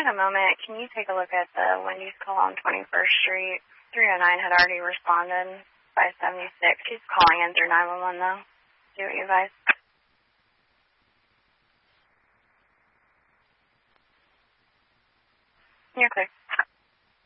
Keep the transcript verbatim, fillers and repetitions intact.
get a moment, can you take a look at the Wendy's call on twenty-first Street? three oh nine had already responded by seventy-six. He's calling in through nine one one, though. See what you guys. You're clear.